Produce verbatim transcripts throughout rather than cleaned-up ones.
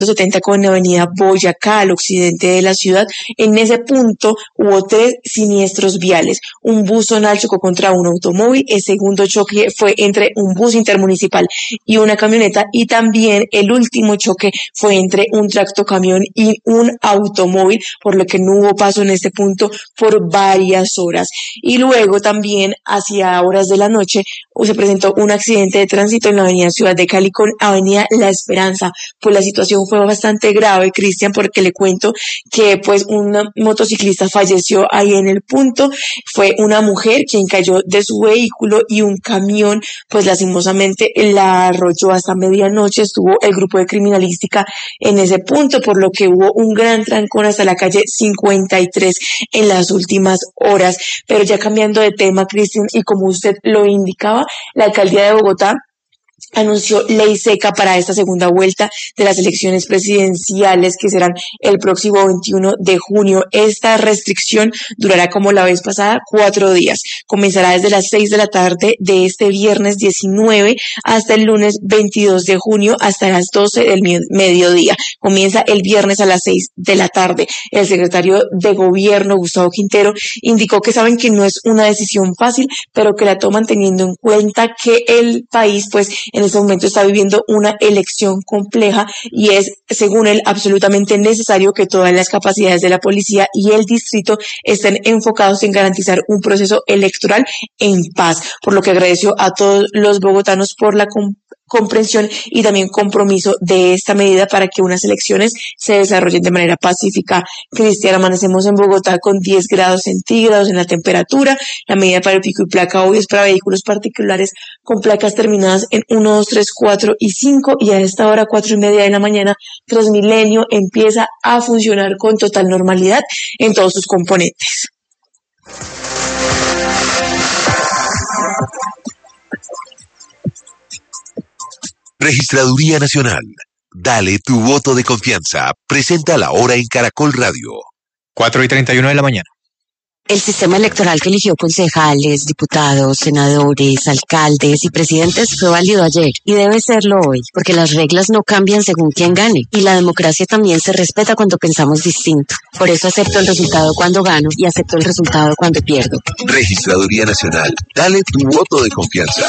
setenta con avenida Boyacá, al occidente de la ciudad. En ese punto hubo tres siniestros viales. Un bus zonal chocó contra un automóvil, el segundo choque fue entre un bus intermunicipal y una camioneta, y también el último choque fue entre un tractocamión y un automóvil, por lo que no hubo paso en este punto por varias horas. Y luego también hacia horas de la noche se presentó un accidente de tránsito en la avenida Ciudad de Cali con avenida La Esperanza. Pues la situación fue bastante grave, Cristian, porque le cuento que pues un motociclista falleció ahí en el punto. Fue una mujer quien cayó de su vehículo y un camión pues lastimosamente la arrolló. Hasta medianoche estuvo el grupo de criminalística en ese punto, por lo que hubo un gran trancón hasta la calle cincuenta y tres en las últimas horas. Pero ya cambiando de tema, Cristian, y como usted lo indicaba, la alcaldía de Bogotá anunció ley seca para esta segunda vuelta de las elecciones presidenciales que serán el próximo veintiuno de junio. Esta restricción durará, como la vez pasada, cuatro días. Comenzará desde las seis de la tarde de este viernes diecinueve hasta el lunes veintidós de junio hasta las doce del mediodía. Comienza el viernes a las seis de la tarde. El secretario de Gobierno, Gustavo Quintero, indicó que saben que no es una decisión fácil, pero que la toman teniendo en cuenta que el país, pues, en este momento está viviendo una elección compleja y es, según él, absolutamente necesario que todas las capacidades de la policía y el distrito estén enfocados en garantizar un proceso electoral en paz, por lo que agradeció a todos los bogotanos por la comp- comprensión y también compromiso de esta medida para que unas elecciones se desarrollen de manera pacífica. Cristian, amanecemos en Bogotá con diez grados centígrados en la temperatura. La medida para el pico y placa hoy es para vehículos particulares con placas terminadas en uno, dos, tres, cuatro y cinco, y a esta hora, cuatro y media de la mañana, Transmilenio empieza a funcionar con total normalidad en todos sus componentes. Registraduría Nacional. Dale tu voto de confianza. Presenta la hora en Caracol Radio. cuatro y treinta y uno de la mañana. El sistema electoral que eligió concejales, diputados, senadores, alcaldes y presidentes fue válido ayer y debe serlo hoy, porque las reglas no cambian según quién gane y la democracia también se respeta cuando pensamos distinto. Por eso acepto el resultado cuando gano y acepto el resultado cuando pierdo. Registraduría Nacional. Dale tu voto de confianza.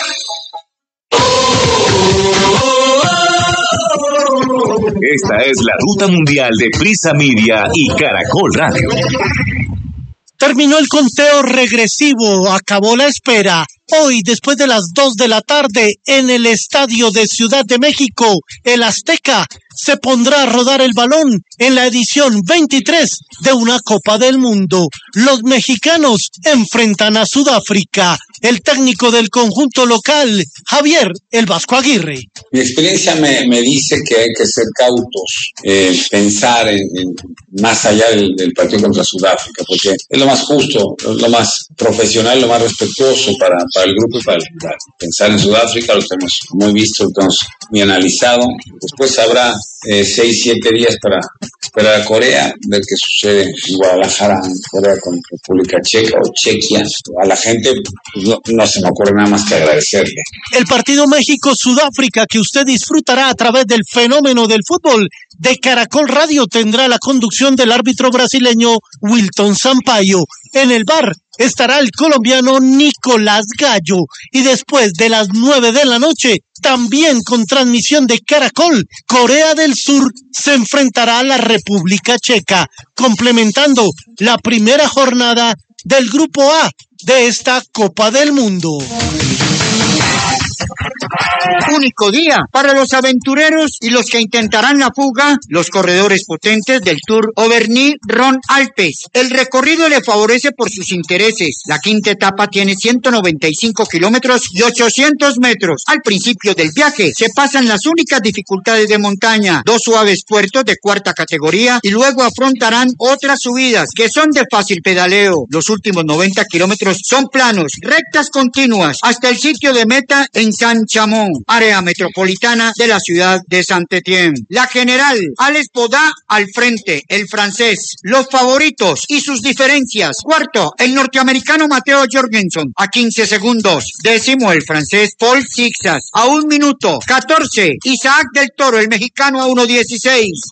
Esta es la ruta mundial de Prisa Media y Caracol Radio. Terminó el conteo regresivo, acabó la espera. Hoy, después de las dos de la tarde, en el estadio de Ciudad de México, el Azteca, se pondrá a rodar el balón en la edición veintitrés de una Copa del Mundo. Los mexicanos enfrentan a Sudáfrica. El técnico del conjunto local, Javier El Vasco Aguirre. Mi experiencia me, me dice que hay que ser cautos, eh, pensar en, en más allá del, del partido contra Sudáfrica, porque es lo más justo, lo más profesional, lo más respetuoso para, para el grupo y para el rival. Pensar en Sudáfrica lo tenemos muy visto, lo tenemos muy analizado. Después habrá eh, seis, siete días para esperar a Corea, ver qué sucede en Guadalajara, en Corea con República Checa o Chequia. A la gente pues, no, no se me ocurre nada más que agradecerle. El partido México-Sudáfrica, que usted disfrutará a través del fenómeno del fútbol de Caracol Radio, tendrá la conducción del árbitro brasileño Wilton Sampaio. En el V A R estará el colombiano Nicolás Gallo. Y después de las nueve de la noche, también con transmisión de Caracol, Corea del Sur se enfrentará a la República Checa, complementando la primera jornada del Grupo A de esta Copa del Mundo. Único día para los aventureros y los que intentarán la fuga, los corredores potentes del Tour Auvergne-Rhône-Alpes. El recorrido le favorece por sus intereses. La quinta etapa tiene ciento noventa y cinco kilómetros y ochocientos metros. Al principio del viaje se pasan las únicas dificultades de montaña, dos suaves puertos de cuarta categoría, y luego afrontarán otras subidas que son de fácil pedaleo. Los últimos noventa kilómetros son planos, rectas continuas, hasta el sitio de meta en San Chamón. área metropolitana de la ciudad de Saint-Étienne. La general Alex Podá al frente, el francés, los favoritos y sus diferencias. Cuarto, el norteamericano Mateo Jorgensen a quince segundos. Décimo, el francés Paul Sixas a un minuto. catorce, Isaac del Toro, el mexicano a uno dieciséis.